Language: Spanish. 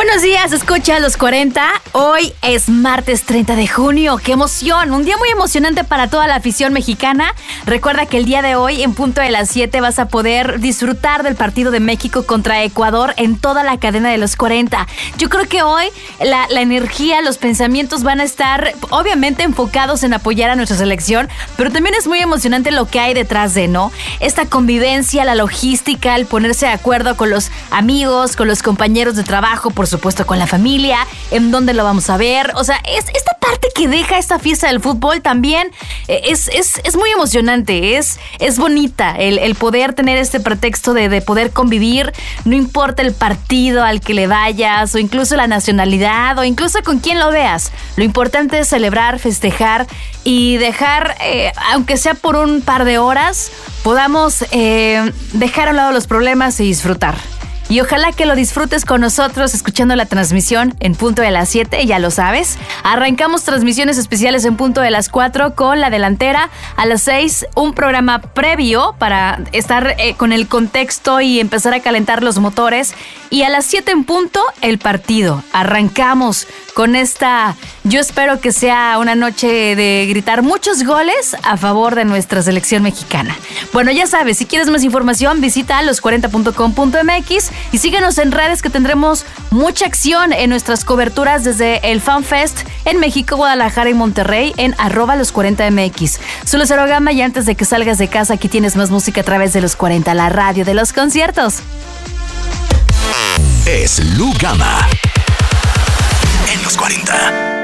Buenos días, escucha los 40. Hoy es martes 30 de junio. ¡Qué emoción! Un día muy emocionante para toda la afición mexicana. Recuerda que el día de hoy, en punto de las 7, vas a poder disfrutar del partido de México contra Ecuador en toda la cadena de los 40. Yo creo que hoy la energía, los pensamientos van a estar obviamente enfocados en apoyar a nuestra selección, pero también es muy emocionante lo que hay detrás de, ¿no? Esta convivencia, la logística, el ponerse de acuerdo con los amigos, con los compañeros de trabajo, por supuesto con la familia, en dónde lo vamos a ver. O sea, es esta parte que deja esta fiesta del fútbol también es muy emocionante, es bonita el poder tener este pretexto de poder convivir, no importa el partido al que le vayas, o incluso la nacionalidad, o incluso con quién lo veas. Lo importante es celebrar, festejar y dejar, aunque sea por un par de horas, podamos dejar a un lado los problemas y disfrutar. Y ojalá que lo disfrutes con nosotros escuchando la transmisión en punto de las 7, ya lo sabes. Arrancamos transmisiones especiales en punto de las 4 con La Delantera. A las 6, un programa previo para estar con el contexto y empezar a calentar los motores. Y a las 7 en punto, el partido. Arrancamos con esta, yo espero que sea una noche de gritar muchos goles a favor de nuestra selección mexicana. Bueno, ya sabes, si quieres más información, visita los40.com.mx y síguenos en redes que tendremos mucha acción en nuestras coberturas desde el FanFest en México, Guadalajara y Monterrey en @los40mx. Soy Lucero Gama y antes de que salgas de casa, aquí tienes más música a través de Los 40, la radio de los conciertos. Es Lu Gama en Los 40.